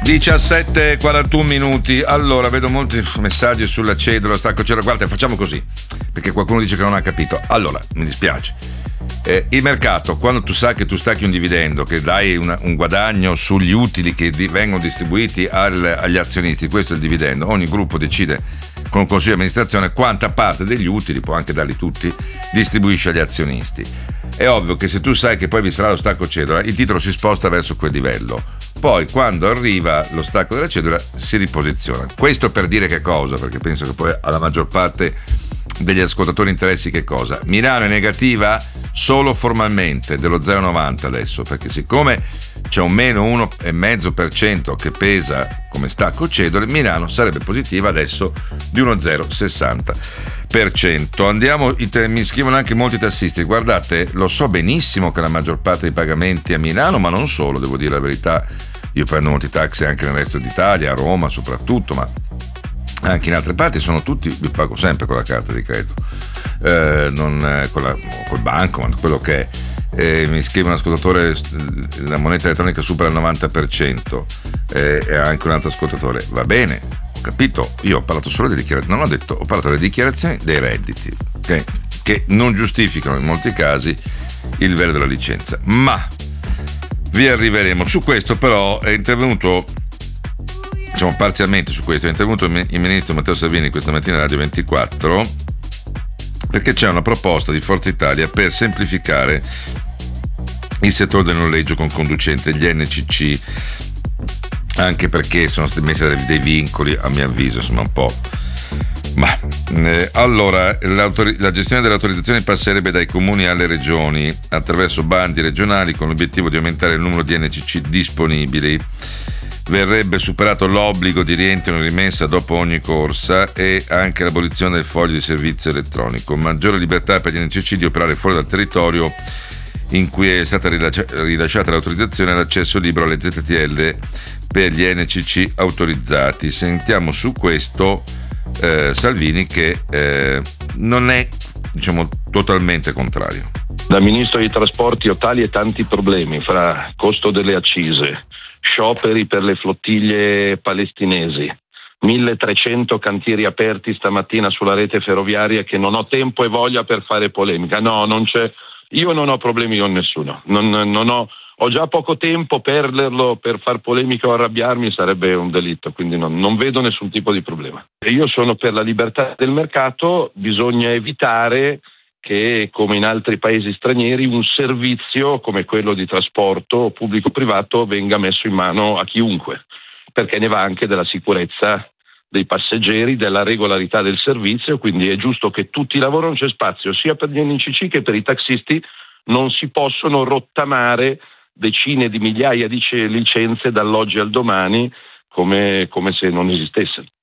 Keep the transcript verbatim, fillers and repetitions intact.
diciassette e quarantuno minuti. Allora, vedo molti messaggi sulla cedola, stacco cedola. Guarda, facciamo così, perché qualcuno dice che non ha capito. Allora, mi dispiace. Eh, il mercato, quando tu sai che tu stacchi un dividendo, che dai una, un guadagno sugli utili che di, vengono distribuiti al, agli azionisti, questo è il dividendo. Ogni gruppo decide con un consiglio di amministrazione quanta parte degli utili, può anche darli tutti, distribuisce agli azionisti. È ovvio che se tu sai che poi vi sarà lo stacco cedola, il titolo si sposta verso quel livello. Poi quando arriva lo stacco della cedola si riposiziona. Questo per dire che cosa? Perché penso che poi alla maggior parte degli ascoltatori interessi che cosa? Milano è negativa solo formalmente dello zero virgola novanta adesso, perché siccome c'è un meno uno virgola cinque per cento che pesa come stacco cedole, Milano sarebbe positiva adesso di uno zero virgola sessanta per cento. Andiamo, mi scrivono anche molti tassisti, guardate, lo so benissimo che la maggior parte dei pagamenti a Milano, ma non solo, devo dire la verità, io prendo molti taxi anche nel resto d'Italia, a Roma soprattutto, ma anche in altre parti sono tutti, vi pago sempre con la carta di credito, eh, non eh, con la, col banco, ma quello che è. Eh, mi scrive un ascoltatore, la moneta elettronica supera il novanta per cento, eh, e anche un altro ascoltatore, va bene, ho capito, io ho parlato solo delle dichiarazioni, non ho detto, ho parlato delle dichiarazioni dei redditi, okay? Che non giustificano in molti casi il livello della licenza, ma vi arriveremo. Su questo però è intervenuto, diciamo parzialmente su questo, è intervenuto il ministro Matteo Salvini questa mattina a Radio ventiquattro, perché c'è una proposta di Forza Italia per semplificare il settore del noleggio con conducente, gli N C C, anche perché sono stati messi dei vincoli, a mio avviso, insomma un po'. Ma eh, allora la gestione delle autorizzazioni passerebbe dai comuni alle regioni attraverso bandi regionali con l'obiettivo di aumentare il numero di N C C disponibili. Verrebbe superato l'obbligo di rientro in rimessa dopo ogni corsa e anche l'abolizione del foglio di servizio elettronico. Maggiore libertà per gli N C C di operare fuori dal territorio in cui è stata rilasciata l'autorizzazione all'accesso libero alle Z T L per gli N C C autorizzati. Sentiamo su questo eh, Salvini che eh, non è, diciamo, totalmente contrario. Da ministro dei trasporti ho tali e tanti problemi, fra costo delle accise, scioperi per le flottiglie palestinesi, milletrecento cantieri aperti stamattina sulla rete ferroviaria, che non ho tempo e voglia per fare polemica. No, non c'è. Io non ho problemi con nessuno. Non, non ho, ho già poco tempo, perderlo per far polemica o arrabbiarmi sarebbe un delitto, quindi non, non vedo nessun tipo di problema. Io sono per la libertà del mercato, bisogna evitare che, come in altri paesi stranieri, un servizio come quello di trasporto pubblico-privato venga messo in mano a chiunque, perché ne va anche della sicurezza dei passeggeri, della regolarità del servizio, quindi è giusto che tutti lavorino, c'è spazio sia per gli N C C che per i taxisti, non si possono rottamare decine di migliaia di licenze dall'oggi al domani come, come se non esistessero.